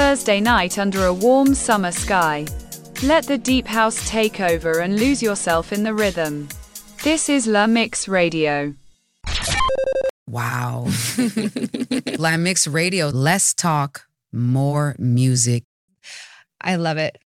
Thursday night under a warm summer sky. Let the deep house take over and lose yourself in the rhythm. This is La Mix Radio. Wow. La Mix Radio. Less talk, more music. I love it.